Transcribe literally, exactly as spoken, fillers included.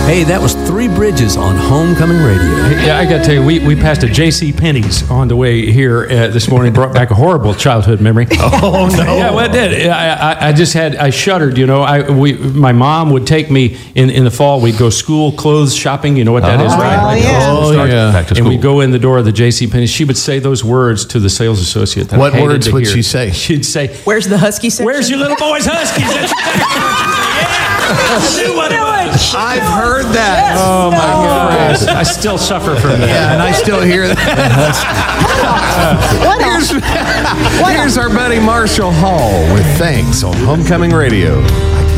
Hey, that was Three Bridges on Homecoming Radio. Yeah, I got to tell you, we, we passed a J C Penney's on the way here uh, this morning. Brought back a horrible childhood memory. Oh no! Yeah, well, it did. I, I, I just had I shuddered. You know, I we my mom would take me in, in the fall. We'd go school clothes shopping. You know what that is, right? Oh, right? yeah. Oh, Start- yeah. Back to And school. we'd go in the door of the J C Penney. She would say those words to the sales associate. That I What hated words to would hear. she say? She'd say, Where's the husky section? "Where's your little boy's huskies?" That's exactly what she'd say. Yeah, knew what it was. I've heard that. Oh my goodness! I still suffer from that. Yeah, and I still hear that. here's, here's our buddy Marshall Hall with Thanks on Homecoming Radio.